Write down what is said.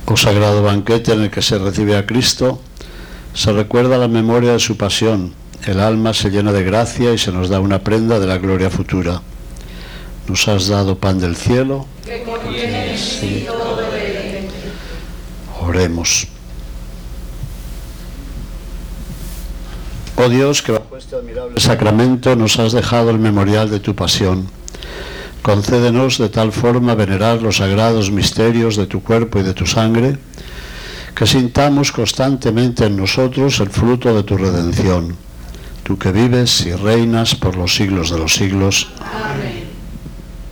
Oh sagrado banquete en el que se recibe a Cristo, se recuerda la memoria de su pasión, el alma se llena de gracia y se nos da una prenda de la gloria futura. Nos has dado pan del cielo, que contiene en sí todo deleite. Oremos. Oh Dios, que bajo este admirable sacramento nos has dejado el memorial de tu pasión, concédenos de tal forma venerar los sagrados misterios de tu cuerpo y de tu sangre, que sintamos constantemente en nosotros el fruto de tu redención, tú que vives y reinas por los siglos de los siglos. Amén.